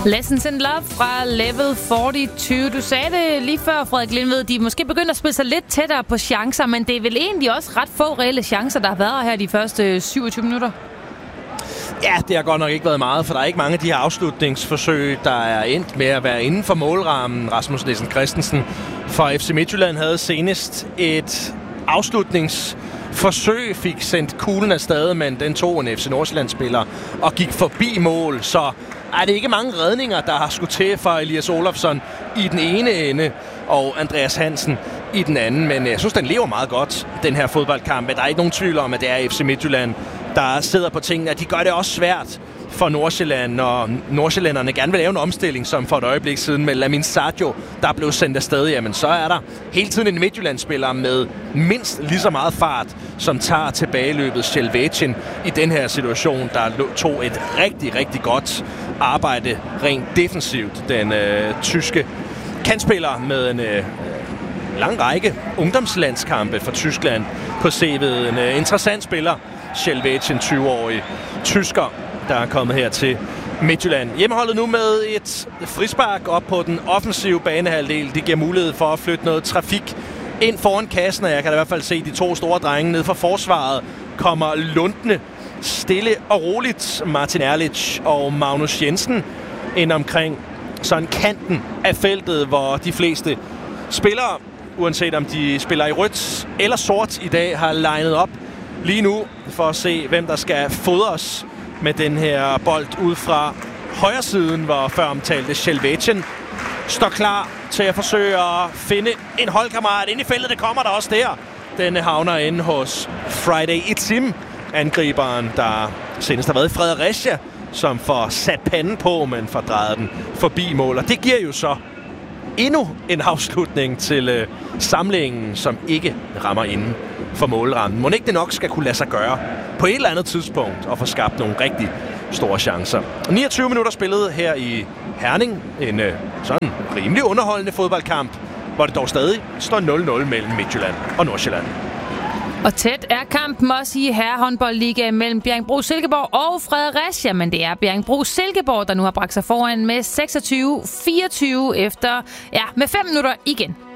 Lessons in Love fra Level 42. Du sagde det lige før, Frederik Lindved. De måske begynder at spille sig lidt tættere på chancer, men det er vel egentlig også ret få reelle chancer, der har været her de første 27 minutter. Ja, det har godt nok ikke været meget, for der er ikke mange af de her afslutningsforsøg, der er endt med at være inden for målrammen. Rasmus Nielsen Christensen fra FC Midtjylland havde senest et afslutningsforsøg, fik sendt kuglen afsted, men den tog en FC Nordsjælland-spiller og gik forbi mål, så er det ikke mange redninger, der har skudt til for Elias Olofsson i den ene ende og Andreas Hansen i den anden. Men jeg synes, den lever meget godt, den her fodboldkamp. Der er ikke nogen tvivl om, at det er FC Midtjylland, der sidder på tingene. De gør det også svært for Nordsjælland, og nordsjællænderne gerne vil lave en omstilling, som for et øjeblik siden med Lamin Sadio, der blev sendt afsted. Jamen, så er der hele tiden en Midtjylland-spiller med mindst lige så meget fart, som tager tilbageløbet Shelvetjen i den her situation, der tog et rigtig, rigtig godt arbejde rent defensivt. Den tyske kantspiller med en lang række ungdomslandskampe for Tyskland på CV'et. En interessant spiller, Shelvetjen, 20-årig tysker, der er kommet her til Midtjylland. Hjemmeholdet nu med et frispark op på den offensive banehalvdel. Det giver mulighed for at flytte noget trafik ind foran kassen, og jeg kan da i hvert fald se de to store drenge nede fra forsvaret kommer lundende stille og roligt. Martin Erlich og Magnus Jensen ind omkring sådan kanten af feltet, hvor de fleste spillere, uanset om de spiller i rødt eller sort i dag, har legnet op lige nu for at se, hvem der skal fodres med den her bold ud fra højre siden, hvor før omtalte Shelvetjen står klar til at forsøge at finde en holdkammerat ind i feltet. Det kommer der også der. Den havner inde hos Friday Itzim, angriberen, der senest har været i Fredericia, som får sat panden på, men får drejet den forbi mål. Og det giver jo så endnu en afslutning til samlingen, som ikke rammer inden for målrammen. Må ikke det nok skal kunne lade sig gøre på et eller andet tidspunkt og få skabt nogle rigtig store chancer. 29 minutter spillet her i Herning. En sådan rimelig underholdende fodboldkamp, hvor det dog stadig står 0-0 mellem Midtjylland og Nordsjælland. Og tæt er kampen også i herrehåndboldligaen mellem Bjerringbro-Silkeborg og Fredericia, men det er Bjerringbro-Silkeborg, der nu har bragt sig foran med 26-24 efter, med 5 minutter igen.